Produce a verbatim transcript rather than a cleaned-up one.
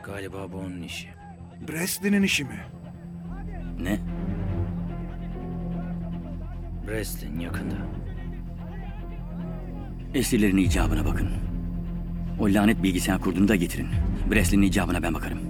Galiba bu onun işi. Bresley'nin işi mi? Ne? Breslin yakında. Esirlerin icabına bakın. O lanet bilgisayar kurduğunu da getirin. Breslin icabına ben bakarım.